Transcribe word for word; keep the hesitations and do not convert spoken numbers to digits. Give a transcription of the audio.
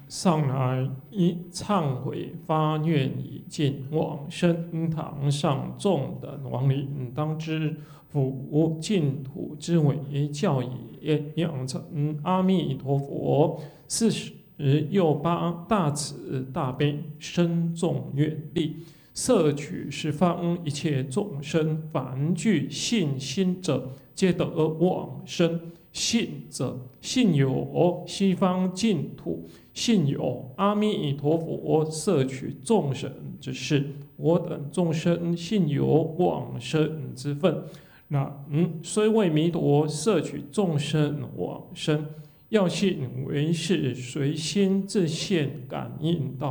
上来一忏悔发愿已尽，往生堂上众等亡灵，当知夫净土之为教也，养成阿弥陀佛。四十又八大慈大悲深重愿力，摄取十方一切众生，凡具信心者，皆得往生。信者，信有西方净土，信有阿弥陀佛摄取众生之事，我等众生信有往生之分。那嗯，虽为弥陀摄取众生往生，要信为是随心自现感应道。